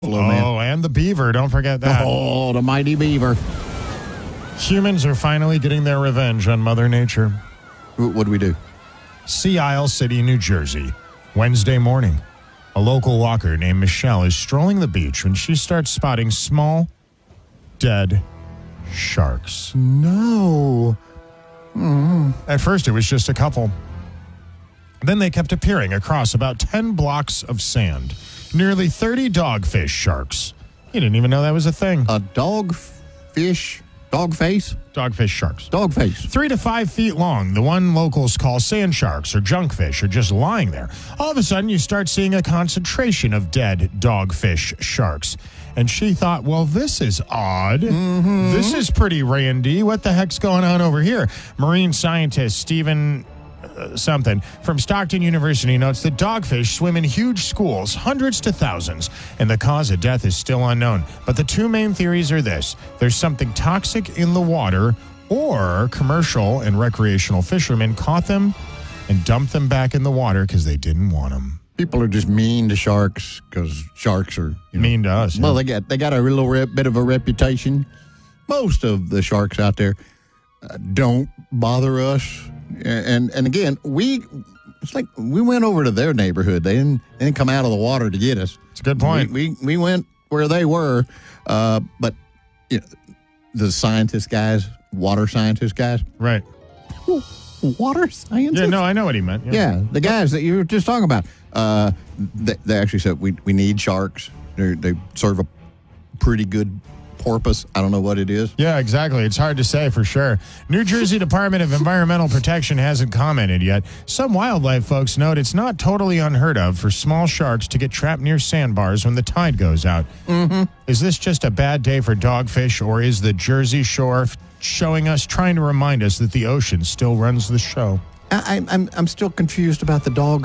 Oh, and the beaver. Don't forget that. Oh, the mighty beaver. Humans are finally getting their revenge on Mother Nature. What do we do? Sea Isle City, New Jersey. Wednesday morning. A local walker named Michelle is strolling the beach when she starts spotting small, dead sharks. No. At first, it was just a couple. Then they kept appearing across about 10 blocks of sand. Nearly 30 dogfish sharks. You didn't even know that was a thing. A dogfish? Dogface? Dogfish sharks. Dogface. 3 to 5 feet long. The one locals call sand sharks or junkfish are just lying there. All of a sudden, you start seeing a concentration of dead dogfish sharks. And she thought, well, this is odd. This is pretty randy. What the heck's going on over here? Marine scientist Stephen something from Stockton University notes that dogfish swim in huge schools, hundreds to thousands, and the cause of death is still unknown. But the two main theories are this: there's something toxic in the water, or commercial and recreational fishermen caught them and dumped them back in the water because they didn't want them. People are just mean to sharks because sharks are Mean to us. Well, yeah. they got a little bit of a reputation. Most of the sharks out there don't bother us. And again, it's like we went over to their neighborhood. They didn't come out of the water to get us. It's a good point. We went where they were, but the scientist guys, water scientist guys, Right. water scientists. Yeah, no, I know what he meant. Yeah, the guys that you were just talking about. They actually said we need sharks. They serve a pretty good porpoise. I don't know what it is. Yeah, exactly. It's hard to say for sure. New Jersey Department of Environmental Protection hasn't commented yet. Some wildlife folks note it's not totally unheard of for small sharks to get trapped near sandbars when the tide goes out. Is this just a bad day for dogfish, or is the Jersey Shore trying to remind us that the ocean still runs the show? I'm still confused about the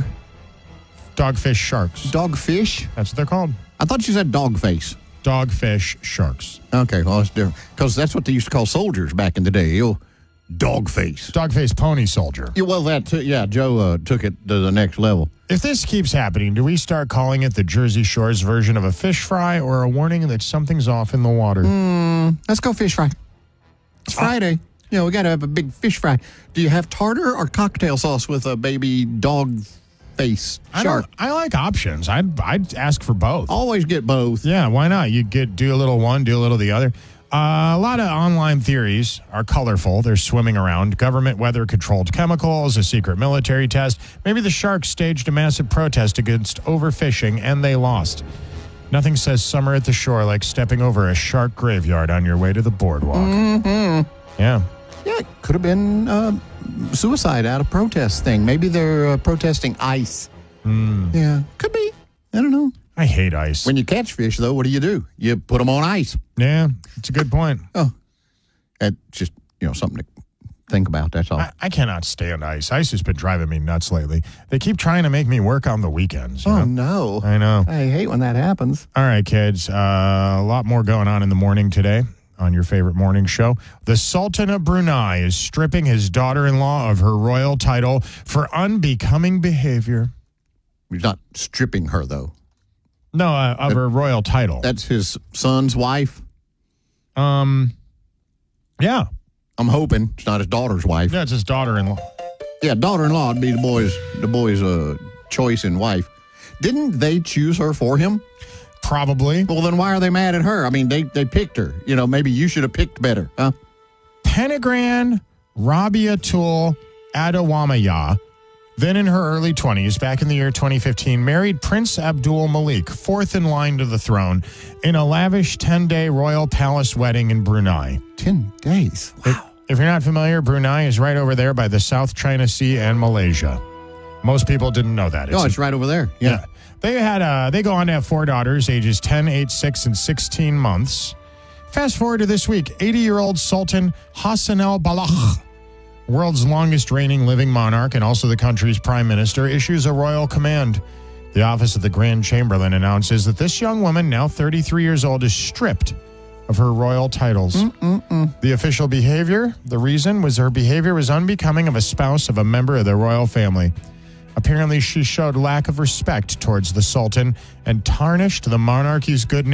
Dogfish sharks. dogfish. That's what they're called. I thought you said dogface. Dogfish sharks. Okay, well, it's different. Because that's what they used to call soldiers back in the day. Dogface. Dogface pony soldier. Yeah, well, Joe took it to the next level. If this keeps happening, do we start calling it the Jersey Shore's version of a fish fry, or a warning that something's off in the water? Let's go fish fry. It's Friday. We got to have a big fish fry. Do you have tartar or cocktail sauce with a baby dog face shark? I like options. I'd ask for both. Always get both. Yeah, why not? You do a little one, do a little the other. A lot of online theories are colorful. They're swimming around. Government weather-controlled chemicals, a secret military test. Maybe the sharks staged a massive protest against overfishing, and they lost. Nothing says summer at the shore like stepping over a shark graveyard on your way to the boardwalk. Yeah. Yeah, it could have been suicide out of protest thing. Maybe they're protesting ice. Yeah, could be. I don't know. I hate ice. When you catch fish, though, what do? You put them on ice. Yeah, it's a good point. Oh, it's just, something to think about. That's all. I cannot stand ice. Ice has been driving me nuts lately. They keep trying to make me work on the weekends. You know? No. I know. I hate when that happens. All right, kids. A lot more going on in the morning today on your favorite morning show. The Sultan of Brunei is stripping his daughter-in-law of her royal title for unbecoming behavior. He's not stripping her, though. No, of her royal title. That's his son's wife? Yeah. I'm hoping it's not his daughter's wife. Yeah, it's his daughter-in-law. Yeah, daughter-in-law would be the boy's choice in wife. Didn't they choose her for him? Probably. Well, then why are they mad at her? I mean, they picked her. Maybe you should have picked better, huh? Penegran Rabiatul Adawamaya, then in her early 20s, back in the year 2015, married Prince Abdul Malik, fourth in line to the throne, in a lavish 10-day royal palace wedding in Brunei. 10 days? Wow. If you're not familiar, Brunei is right over there by the South China Sea and Malaysia. Most people didn't know that. It's right over there. Yeah. They go on to have 4 daughters, ages 10, 8, 6, and 16 months. Fast forward to this week, 80-year-old Sultan Hassanal Balakh, world's longest reigning living monarch and also the country's prime minister, issues a royal command. The office of the Grand Chamberlain announces that this young woman, now 33 years old, is stripped of her royal titles. The official behavior, the reason was her behavior was unbecoming of a spouse of a member of the royal family. Apparently, she showed lack of respect towards the Sultan and tarnished the monarchy's good name.